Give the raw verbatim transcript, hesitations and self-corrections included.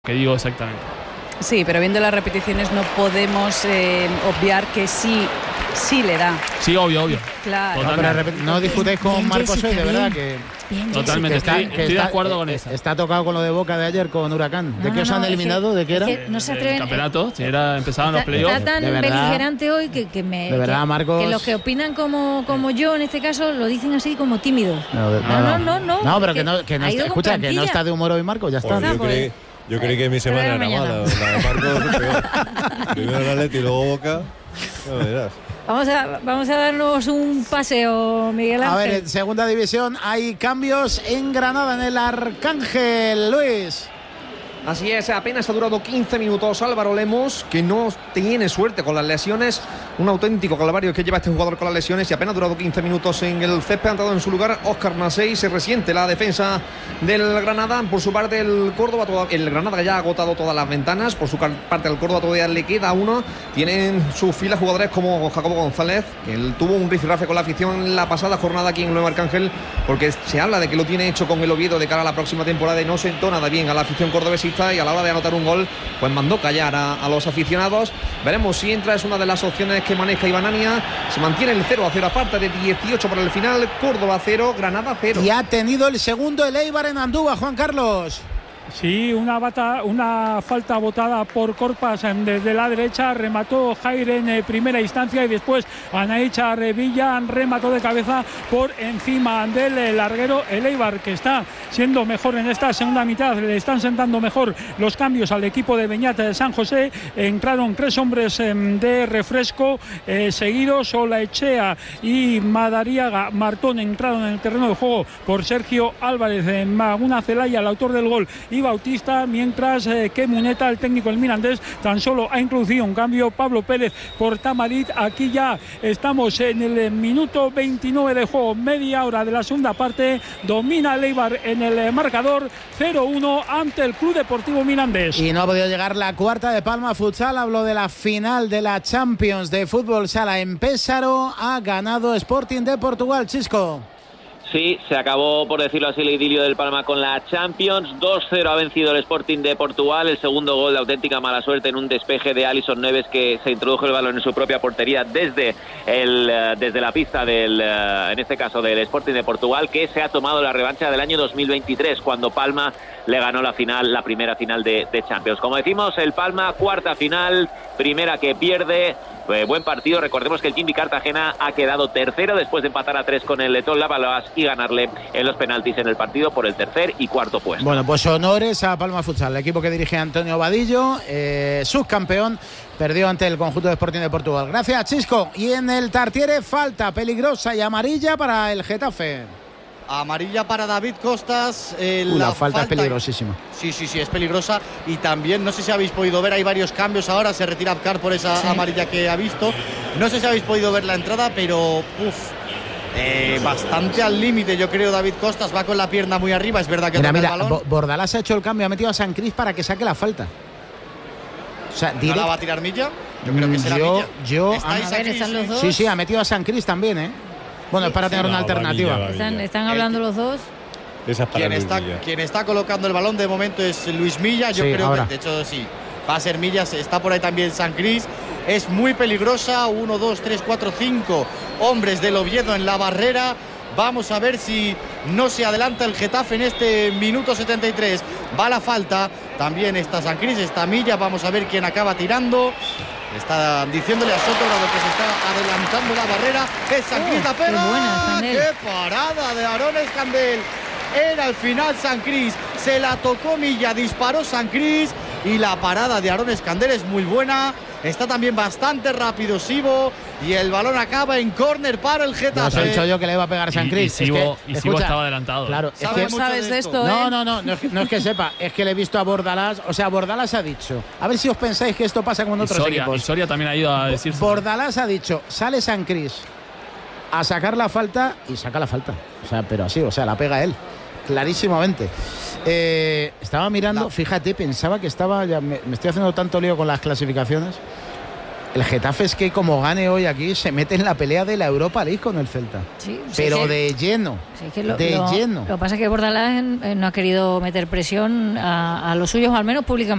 que digo exactamente. Sí, pero viendo las repeticiones no podemos eh, obviar que sí, sí le da. Sí, obvio, obvio. Claro. No, pero no discutéis con Bien, Marcos Jessica, hoy, de verdad bien. que... Bien, Totalmente, que está, estoy, que estoy está, de acuerdo eh, con esa. Está tocado con lo de Boca de ayer con Huracán. ¿De No, qué no, os no, han es que- eliminado? ¿De qué era? es que no se El atreven. campeonato, si era, empezaban los Está, playoffs. está tan De verdad. beligerante hoy que, que me. De verdad, que, Marcos. que los que opinan como, como yo, en este caso, lo dicen así como tímidos. No, de- No, no, no, no. No, pero que que no, que no ha está, ido con escucha, que no plantilla. está de humor hoy Marcos, ya está. Pues yo, pues. creí, yo creí que mi semana Pero era mañana. mala. La de Marcos es peor. Primero el Atleti y luego Boca. No verás. Vamos a, vamos a darnos un paseo, Miguel A Ángel. ver, en segunda división hay cambios en Granada, en el Arcángel, Luis. Así es, apenas ha durado quince minutos Álvaro Lemos, que no tiene suerte con las lesiones, un auténtico calvario que lleva este jugador con las lesiones, y apenas ha durado quince minutos en el césped. Ha entrado en su lugar Óscar Nasey. Se resiente la defensa del Granada. Por su parte el Córdoba, toda, el Granada ya ha agotado todas las ventanas. Por su parte al Córdoba todavía le queda uno. Tienen sus filas jugadores como Jacobo González, que él tuvo un rifirrafe con la afición en la pasada jornada aquí en el Nuevo Arcángel, porque se habla de que lo tiene hecho con el Oviedo de cara a la próxima temporada y no sentó nada bien a la afición cordobesista, y a la hora de anotar un gol pues mandó callar a, a los aficionados. Veremos si entra, es una de las opciones que maneja Iván Ania. Se mantiene el cero a cero a falta de dieciocho para el final. Córdoba cero, Granada cero. Y ha tenido el segundo el Eibar en Andúba, Juan Carlos. Sí, una, bata, una falta botada por Corpas desde la derecha, remató Jair en eh, primera instancia y después Anaicha Revilla remató de cabeza por encima del eh, larguero. El Eibar, que está siendo mejor en esta segunda mitad, le están sentando mejor los cambios al equipo de Beñat de San José. Entraron tres hombres eh, de refresco eh, seguidos, Olaechea y Madariaga Martón entraron en el terreno de juego por Sergio Álvarez, eh, Maguna Zelaya, el autor del gol, y Bautista, mientras eh, que Muneta, el técnico del Mirandés, tan solo ha introducido un cambio, Pablo Pérez por Tamarit. Aquí ya estamos en el eh, minuto veintinueve de juego, media hora de la segunda parte. Domina el Eibar en el eh, marcador cero uno ante el Club Deportivo Mirandés. Y no ha podido llegar la cuarta de Palma Futsal. Hablo de la final de la Champions de Fútbol Sala en Pésaro. Ha ganado Sporting de Portugal, Chisco. Sí, se acabó, por decirlo así, el idilio del Palma con la Champions. dos cero ha vencido el Sporting de Portugal. El segundo gol de auténtica mala suerte en un despeje de Alison Neves, que se introdujo el balón en su propia portería desde, el, desde la pista del, en este caso, del Sporting de Portugal, que se ha tomado la revancha del año dos mil veintitrés, cuando Palma le ganó la final, la primera final de, de Champions. Como decimos, el Palma, cuarta final, primera que pierde. Eh, buen partido. Recordemos que el Jimmy Cartagena ha quedado tercero después de empatar a tres con el Letón Lavaloas y ganarle en los penaltis en el partido por el tercer y cuarto puesto. Bueno, pues honores a Palma Futsal, el equipo que dirige Antonio Vadillo, eh, subcampeón, perdió ante el conjunto de Sporting de Portugal. Gracias, Chisco. Y en el Tartiere, falta peligrosa y amarilla para el Getafe. Amarilla para David Costas. Eh, Uh, la, la falta es peligrosísima. Sí, sí, sí, es peligrosa. Y también, no sé si habéis podido ver, hay varios cambios ahora. Se retira Abkar por esa sí. amarilla que ha visto. No sé si habéis podido ver la entrada, pero uff, eh, bastante al límite, yo creo. David Costas va con la pierna muy arriba. Es verdad que mira, toca mira, el balón. Bordalás ha hecho el cambio, ha metido a San Cris para que saque la falta. O sea, direct... ¿No la va a tirar Milla? Yo creo que será yo, Milla. Yo, a ver, ¿están los dos? Sí, sí, ha metido a San Cris también, ¿eh? Bueno, es para tener no, una alternativa. Villa, ¿Están, están hablando los dos? Esa es para quien, está, quien está colocando el balón de momento es Luis Milla. Yo sí, creo ahora. que, de hecho, sí, va a ser Milla. Está por ahí también San Cris. Es muy peligrosa. Uno, dos, tres, cuatro, cinco hombres del Oviedo en la barrera. Vamos a ver si no se adelanta el Getafe en este minuto setenta y tres. Va la falta. También está San Cris, está Milla. Vamos a ver quién acaba tirando. Está diciéndole a Sotobrado que se está adelantando la barrera. Es San Cris, oh, la pega. Qué buena, Escandel. ¡Qué parada de Aarón Escandel! Era al final San Cris, se la tocó Milla, disparó San Cris y la parada de Aarón Escandel es muy buena. Está también bastante rápido Sibo y el balón acaba en córner para el Getafe. Ya os he dicho yo que le iba a pegar San Cris. Y, y Sibo, es que, y Sibo escucha, estaba adelantado. Claro, es ¿Sabe que, mucho sabes de esto, no, ¿eh? no, no, no es, que, no es que sepa, es que le he visto a Bordalás, o sea, Bordalás ha dicho, a ver si os pensáis que esto pasa como en Y otros Soria, equipos. y Soria también ha ido a decir. Bordalás ha dicho, sale San Cris a sacar la falta y saca la falta. O sea, pero así, o sea, la pega él, clarísimamente. Eh, estaba mirando, no. fíjate, pensaba que estaba, ya me, me estoy haciendo tanto lío con las clasificaciones. El Getafe es que como gane hoy aquí se mete en la pelea de la Europa League con el Celta. Sí, sí, pero sí. de lleno. Sí, es que lo, de lo, lleno. Lo que pasa es que Bordalás eh, no ha querido meter presión a, a los suyos, al menos públicamente.